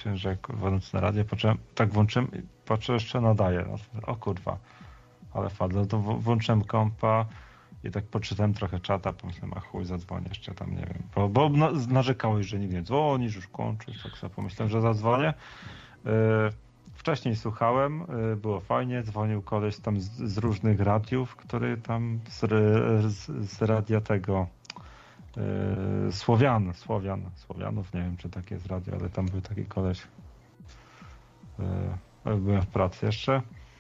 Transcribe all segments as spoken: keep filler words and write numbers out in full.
myślę, że wchodząc na radio, patrzyłem, tak włączyłem i patrzę, jeszcze nadaje. O kurwa, ale fajnie. To włączyłem kompa i tak poczytałem trochę czata, pomyślałem, a chuj, zadzwonię jeszcze tam, nie wiem. Bo, bo na, narzekałeś, że nie wiem, dzwonisz, już kończysz, tak sobie pomyślałem, że zadzwonię. Yy, wcześniej słuchałem, yy, było fajnie, dzwonił koleś tam z, z różnych radiów, który tam z, z, z radia tego yy, Słowian, Słowian, Słowianów, nie wiem, czy takie jest radio, ale tam był taki koleś. Yy, byłem w pracy jeszcze.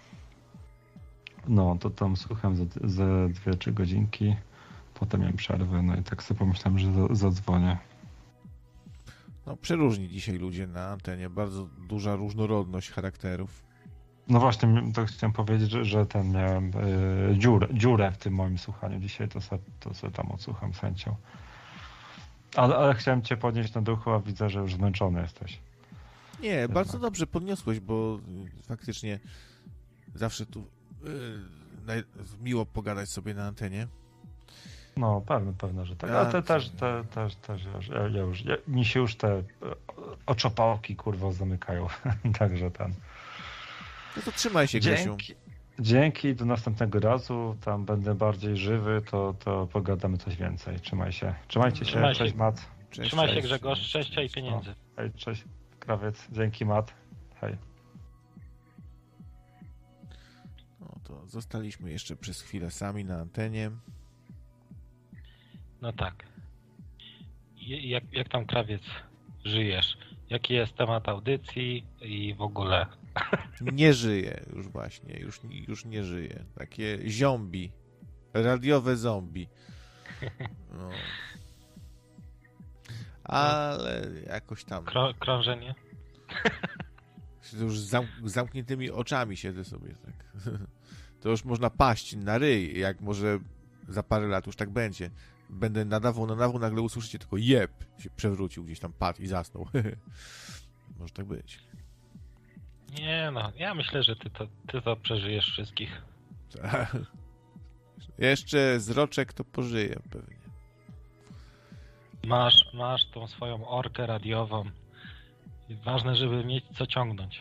No, to tam słucham ze, ze dwie, trzy godzinki, potem miałem przerwę, no i tak sobie pomyślałem, że zadzwonię. No, przeróżni dzisiaj ludzie na antenie, bardzo duża różnorodność charakterów. No właśnie, to chciałem powiedzieć, że, że ten miałem y, dziurę, dziurę w tym moim słuchaniu. Dzisiaj to sobie, to sobie tam odsłucham z chęcią. Ale, ale chciałem cię podnieść na duchu, a widzę, że już zmęczony jesteś. Nie, Jednak. Bardzo dobrze podniosłeś, bo faktycznie zawsze tu yy, miło pogadać sobie na antenie. No, pewne, pewne, że tak. A te też, te, też, też, ja, ja już, ja, mi się już te oczopałki, kurwa, zamykają. Także ten. No to trzymaj się, Grzesiu. Dzięki, dzięki, do następnego razu. Tam będę bardziej żywy, to, to pogadamy coś więcej. Trzymaj się. Trzymajcie się. Trzymaj Cześć, się. Mat. Cześć, Trzymaj cześć. się, Grzegorz. Szczęścia i pieniędzy. O, hej, cześć, Krawiec. Dzięki, Mat. Hej. No to zostaliśmy jeszcze przez chwilę sami na antenie. No tak. Jak, jak tam, Krawiec, żyjesz? Jaki jest temat audycji i w ogóle? Nie żyję już właśnie, już, już nie żyję. Takie zombie, radiowe zombie. No. Ale jakoś tam... Krą, krążenie? Już z zamk zamkniętymi oczami siedzę sobie tak. To już można paść na ryj, jak może za parę lat już tak będzie. Będę nadawał, nadawał, nagle usłyszycie tylko jeb, się przewrócił, gdzieś tam padł i zasnął. Może tak być. Nie no, ja myślę, że ty to, ty to przeżyjesz wszystkich. Jeszcze z roczek to pożyję pewnie. Masz, masz tą swoją orkę radiową. Ważne, żeby mieć co ciągnąć.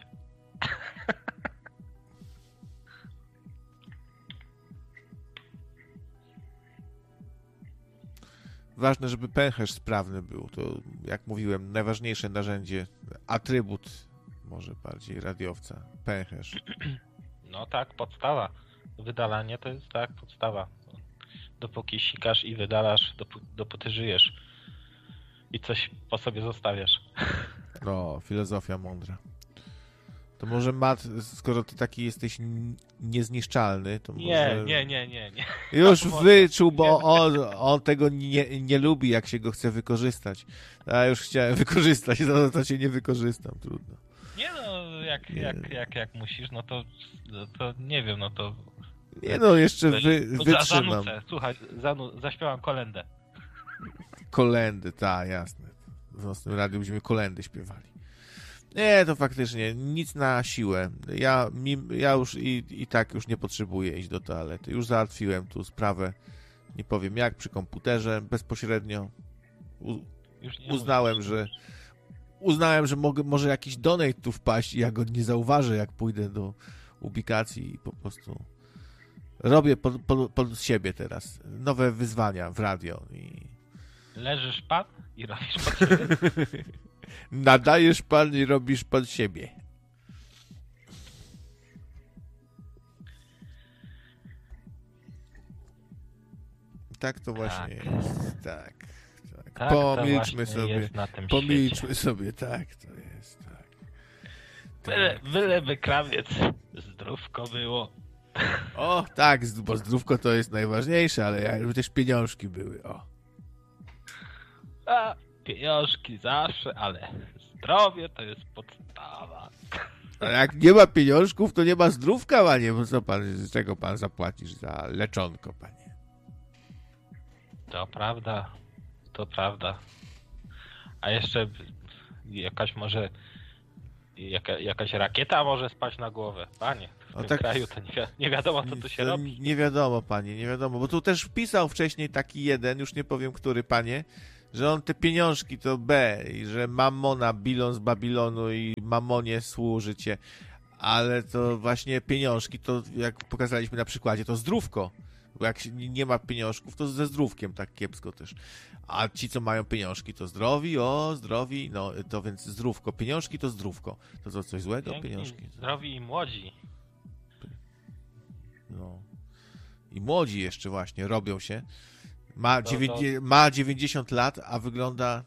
Ważne, żeby pęcherz sprawny był. To, jak mówiłem, najważniejsze narzędzie, atrybut może bardziej radiowca. Pęcherz. No tak, podstawa. Wydalanie to jest tak, podstawa. Dopóki sikasz i wydalasz, dopó dopóty żyjesz. I coś po sobie zostawiasz. O, filozofia mądra. To może, Mat, skoro ty taki jesteś niezniszczalny, to nie, może... Nie, nie, nie, nie. Już wyczuł, bo on, on tego nie, nie lubi, jak się go chce wykorzystać. A ja już chciałem wykorzystać, no to cię nie wykorzystam, trudno. Nie no, jak, nie. jak, jak, jak musisz, no to, to nie wiem, no to... Nie no, jeszcze wy, wytrzymam. Zanucę. Słuchaj, zanu, zaśpiewam kolendę. Kolendy, tak, jasne. W nocnym radiu będziemy kolendy śpiewali. Nie, to faktycznie nic na siłę. Ja, mi, ja już i, i tak już nie potrzebuję iść do toalety. Już załatwiłem tu sprawę, nie powiem jak, przy komputerze, bezpośrednio. U, uznałem, że uznałem, że mogę, może jakiś donate tu wpaść i ja go nie zauważę, jak pójdę do ubikacji i po prostu robię pod, pod, pod siebie teraz. Nowe wyzwania w radio. I... Leżysz pan i robisz pod siebie? Nadajesz pan i robisz pod siebie. Tak to właśnie tak. jest. Tak. tak. tak pomilczmy sobie. Pomilczmy świecie. sobie, tak to jest. Tak. Byle, byleby Krawiec zdrówko było. O, tak, bo zdrówko to jest najważniejsze, ale jakby też pieniążki były. O. A, pieniążki zawsze, ale zdrowie to jest podstawa. A jak nie ma pieniążków, to nie ma zdrówka, panie. Bo co pan, z czego pan zapłacisz za leczonko, panie? To prawda, to prawda. A jeszcze jakaś może jaka, jakaś rakieta może spaść na głowę. Panie, w tym tak, kraju to nie, wi nie wiadomo, co tu się to robi. Nie wiadomo, panie, nie wiadomo. Bo tu też pisał wcześniej taki jeden, już nie powiem, który, panie, że on te pieniążki to B i że Mamona, Bilon z Babilonu i Mamonie służycie, ale to właśnie pieniążki to, jak pokazaliśmy na przykładzie, to zdrówko. Bo jak się nie ma pieniążków, to ze zdrówkiem tak kiepsko też. A ci, co mają pieniążki, to zdrowi, o, zdrowi, no to więc zdrówko. Pieniążki to zdrówko. To co, coś złego? Piękni, Pieniążki. Zdrowi i młodzi. No. I młodzi jeszcze właśnie robią się. Ma, To- dziewięć- ma dziewięćdziesiąt lat, a wygląda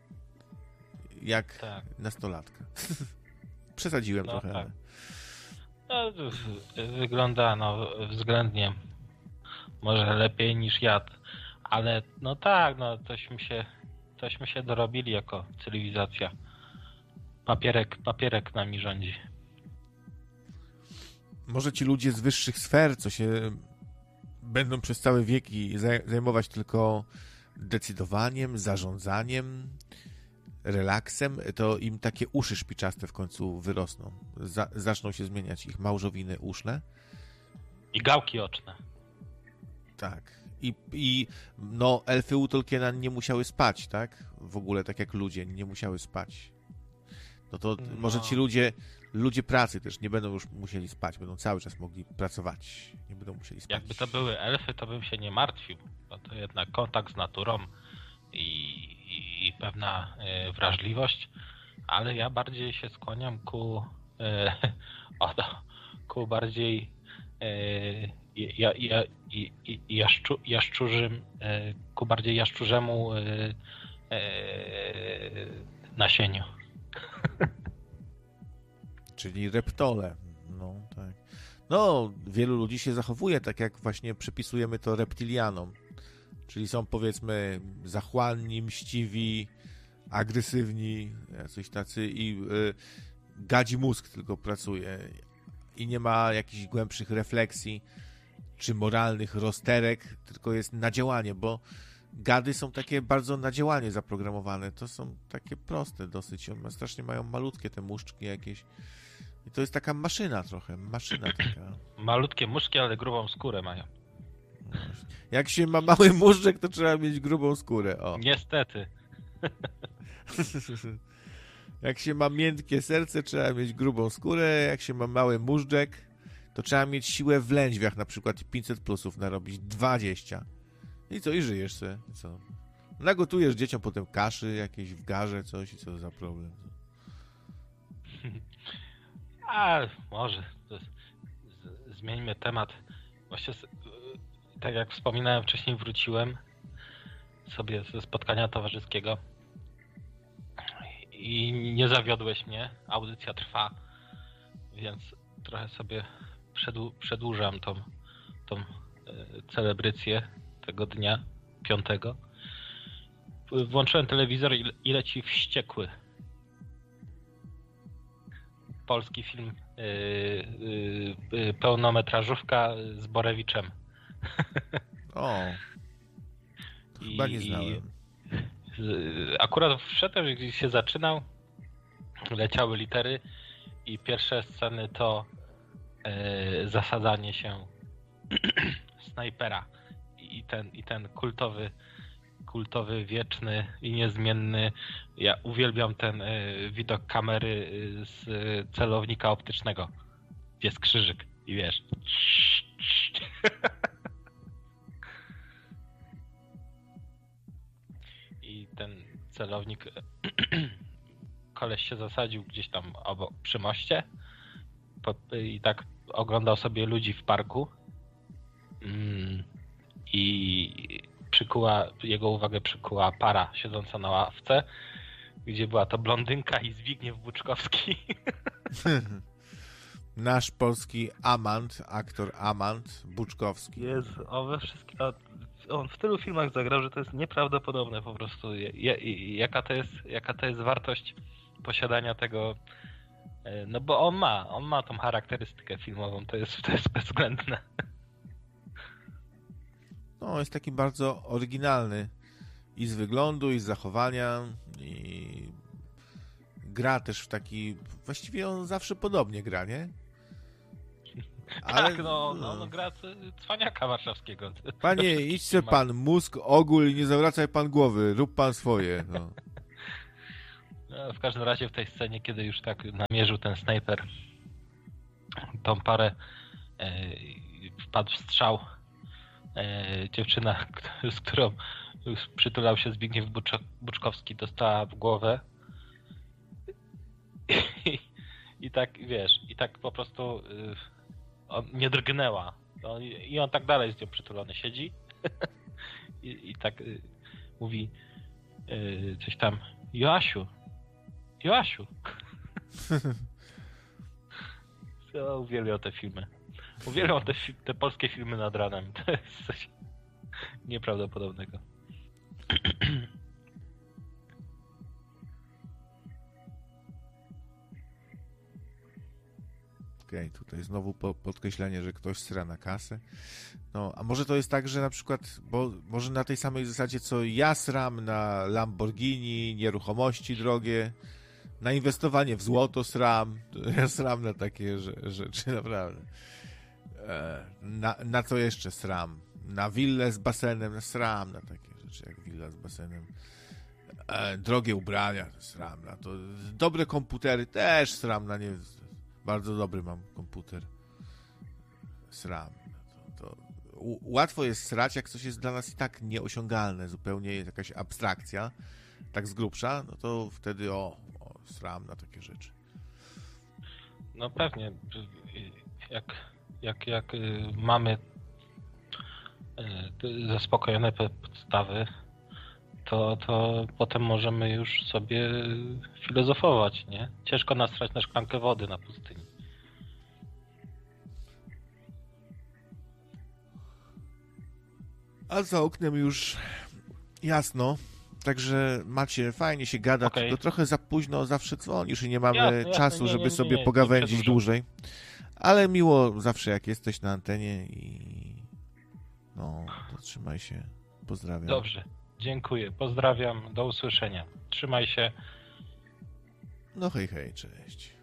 jak Tak. nastolatka. Przesadziłem No trochę. tak. ale- No, w- wygląda no względnie może lepiej niż jad, ale no tak, no tośmy się, tośmy się dorobili jako cywilizacja. Papierek, papierek nami rządzi. Może ci ludzie z wyższych sfer, co się będą przez całe wieki zaj- zajmować tylko decydowaniem, zarządzaniem, relaksem, to im takie uszy szpiczaste w końcu wyrosną. Za- zaczną się zmieniać ich małżowiny uszne. I gałki oczne. Tak. I, I no, elfy u Tolkiena nie musiały spać, tak? W ogóle tak jak ludzie nie musiały spać. No to No. może ci ludzie, ludzie pracy też nie będą już musieli spać, będą cały czas mogli pracować. Nie będą musieli spać. Jakby to były elfy, to bym się nie martwił. Bo to jednak kontakt z naturą i, i, i pewna e, wrażliwość, ale ja bardziej się skłaniam ku e, o, to, ku bardziej e, ja, ja, i, i, jaszczu, jaszczurzym, e, ku bardziej jaszczurzemu e, e, nasieniu. Czyli reptole. No, tak. No, wielu ludzi się zachowuje tak, jak właśnie przypisujemy to reptilianom. Czyli są, powiedzmy, zachłanni, mściwi, agresywni, jacyś tacy i y, gadzi mózg tylko pracuje i nie ma jakichś głębszych refleksji czy moralnych rozterek, tylko jest na działanie, bo gady są takie bardzo na działanie zaprogramowane. To są takie proste dosyć. One strasznie mają malutkie te muszczki jakieś. I to jest taka maszyna trochę, maszyna taka. Malutkie muszki, ale grubą skórę mają. Jak się ma mały móżdżek, to trzeba mieć grubą skórę. O. Niestety. Jak się ma miętkie serce, trzeba mieć grubą skórę. Jak się ma mały móżdżek, to trzeba mieć siłę w lędźwiach, na przykład pięćset plusów narobić, dwadzieścia. I co, i żyjesz se. I co? Nagotujesz dzieciom potem kaszy jakieś w garze, coś i co za problem. A może z, z, zmieńmy temat. Właśnie s- tak jak wspominałem wcześniej, wróciłem sobie ze spotkania towarzyskiego i nie zawiodłeś mnie. Audycja trwa, więc trochę sobie przedłu- przedłużam tą, tą e, celebrycję tego dnia, piątego. Włączyłem telewizor i, i leci Wściekły. Polski film, yy, yy, yy, pełnometrażówka z Borewiczem. O, chyba nie znałem. I, akurat wszedłem, gdzieś się zaczynał, leciały litery i pierwsze sceny to yy, zasadzanie się snajpera i ten, i ten kultowy kultowy, wieczny i niezmienny. Ja uwielbiam ten y, widok kamery y, z y, celownika optycznego. Gdzie jest krzyżyk i wiesz. I ten celownik koleś się zasadził gdzieś tam obok, przy moście po, i tak oglądał sobie ludzi w parku mm, i przykuła, jego uwagę przykuła para siedząca na ławce, gdzie była to blondynka i Zbigniew Buczkowski. Nasz polski amant, aktor amant Buczkowski. Jest, on we wszystkich, on w tylu filmach zagrał, że to jest nieprawdopodobne po prostu. Jaka to jest, jaka to jest wartość posiadania tego, no bo on ma, on ma tą charakterystykę filmową, to jest, to jest bezwzględne. No, jest taki bardzo oryginalny i z wyglądu, i z zachowania, i gra też w taki... Właściwie on zawsze podobnie gra, nie? Ale, Tak, no, no, no gra c- cwaniaka warszawskiego. Panie, idźcie pan mózg, ogól i nie zawracaj pan głowy, rób pan swoje. No. No, w każdym razie w tej scenie, kiedy już tak namierzył ten snajper tą parę, e, wpadł w strzał, e, dziewczyna, z którą przytulał się Zbigniew Bucz- Buczkowski, dostała w głowę i, i tak, wiesz, i tak po prostu y, on nie drgnęła. No, i, I on tak dalej z nią przytulony siedzi i, i tak y, mówi y, coś tam, Joasiu, Joasiu. Ja uwielbiam te filmy. Uwielbiam te, fi- te polskie filmy nad ranem. To jest coś nieprawdopodobnego. Okej, okay, tutaj znowu po, podkreślenie, że ktoś sra na kasę. No, a może to jest tak, że na przykład, bo może na tej samej zasadzie, co ja sram na Lamborghini, nieruchomości drogie, na inwestowanie w złoto sram, to ja sram na takie rzeczy, naprawdę. Na, na co jeszcze sram? Na willę z basenem sram, na takie rzeczy jak willa z basenem. E, drogie ubrania sram na to. Dobre komputery też sram na nie. Bardzo dobry mam komputer. Sram. To, to u, łatwo jest srać, jak coś jest dla nas i tak nieosiągalne, zupełnie jest jakaś abstrakcja, tak z grubsza, no to wtedy o, o sram na takie rzeczy. No pewnie. Jak, jak, jak mamy zaspokojone podstawy, to, to potem możemy już sobie filozofować, nie? Ciężko nasrać na szklankę wody na pustyni. A za oknem już jasno, także Macie, fajnie się gada, Okay. tylko trochę za późno zawsze dzwonisz i nie mamy jasne, jasne, czasu, nie, żeby nie, sobie nie, pogawędzić nie dłużej. Ale miło zawsze, jak jesteś na antenie i no, to trzymaj się. Pozdrawiam. Dobrze, dziękuję. Pozdrawiam, do usłyszenia. Trzymaj się. No hej, hej, cześć.